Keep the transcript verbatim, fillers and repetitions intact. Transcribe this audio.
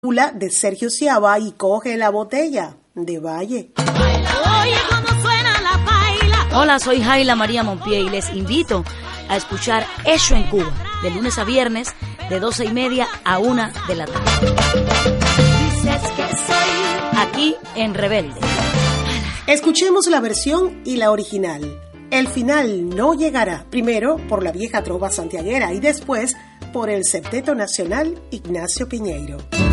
de Sergio Ciaba y Coge la botella de Valle. Oye, cómo suena la baila. Hola, soy Jaila María Monpié y les invito a escuchar Eso en Cuba, de lunes a viernes, de doce y media a una de la tarde. Dices que soy Aquí en Rebelde. Escuchemos la versión y la original. El final no llegará, primero por la vieja trova santiaguera y después por el Septeto Nacional Ignacio Piñeiro.